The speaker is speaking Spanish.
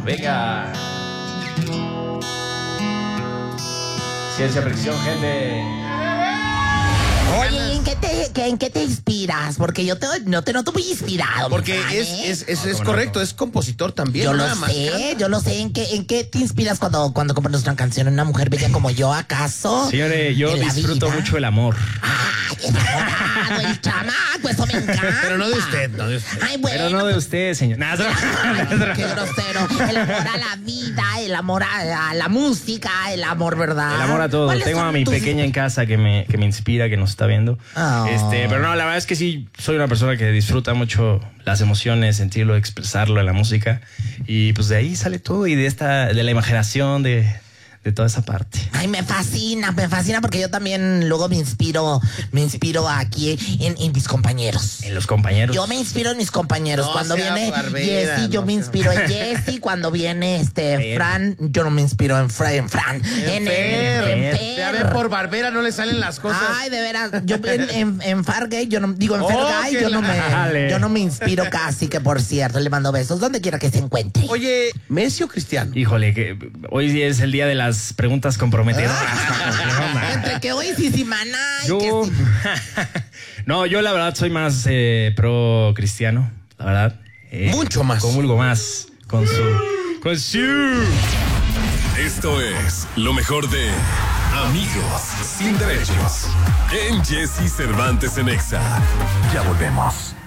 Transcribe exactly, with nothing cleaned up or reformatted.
Venga. Ciencia fricción, gente. Oye, ¿en qué te, que, en qué te inspiras? Porque yo te, no te noto muy inspirado. Porque Fran, es, ¿eh? es, es, No, es no, correcto, no. es compositor también. Yo no lo nada más sé, canta. yo lo sé. ¿En qué, en qué te inspiras cuando, cuando compones una canción? ¿En una mujer bella como yo, acaso? Señores, yo ¿En la disfruto vida? mucho el amor. Ay, enamorado, el chamaco, eso me encanta. Pero no de usted, no de usted. Ay, bueno. Pero no de usted, señor. Nah, Ay, qué grosero. El amor a la vida, el amor a, a la música, el amor, ¿verdad? El amor a todo. ¿Cuáles Tengo son a mi tus- pequeña en casa que me, que me inspira, que nos está viendo. Oh. Este, pero no, la verdad es que sí, soy una persona que disfruta mucho las emociones, sentirlo, expresarlo en la música. Y pues de ahí sale todo y de esta, de la imaginación, de, de toda esa parte. Ay, me fascina, me fascina porque yo también luego me inspiro, me inspiro aquí en, en mis compañeros. En los compañeros. Yo me inspiro en mis compañeros. No cuando sea viene barbera, Jessy, yo no me sea- inspiro en Jessy. Cuando viene este Fer. Fran, yo no me inspiro en, Fra- en Fran. En, Fer, en Fer. Ya ve, Fer. por barbera no le salen las cosas. Ay, de veras, yo en, en, en Fargate, yo no digo en Oh, Fergay, que yo no la- me, Dale. yo no me inspiro casi, que por cierto, le mando besos donde quiera que se encuentre. Oye, ¿Messi o Cristiano? Híjole, que hoy sí es el día de las preguntas comprometedoras. Entre que hoy sí, sí, maná. y Yo. que sí. No, yo la verdad soy más eh, pro cristiano, la verdad. Eh, Mucho más. Comulgo más con su. Con su. Esto es lo mejor de Amigos Sin Derechos en Jesse Cervantes en Exa. Ya volvemos.